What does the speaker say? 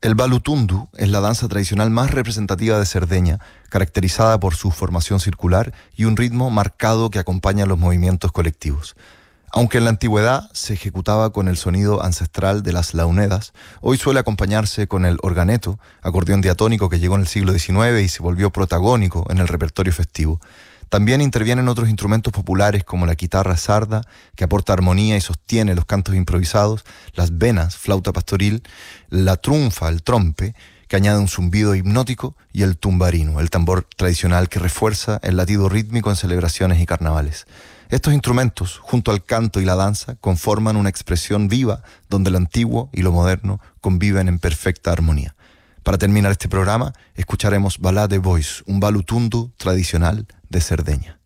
El balutundu es la danza tradicional más representativa de Cerdeña, caracterizada por su formación circular y un ritmo marcado que acompaña los movimientos colectivos. Aunque en la antigüedad se ejecutaba con el sonido ancestral de las launedas, hoy suele acompañarse con el organeto, acordeón diatónico que llegó en el siglo XIX y se volvió protagónico en el repertorio festivo. También intervienen otros instrumentos populares como la guitarra sarda, que aporta armonía y sostiene los cantos improvisados, las venas, flauta pastoril, la trunfa, el trompe, que añade un zumbido hipnótico, y el tumbarino, el tambor tradicional que refuerza el latido rítmico en celebraciones y carnavales. Estos instrumentos, junto al canto y la danza, conforman una expresión viva donde lo antiguo y lo moderno conviven en perfecta armonía. Para terminar este programa, escucharemos Balade Voice, un balutundu tradicional de Cerdeña.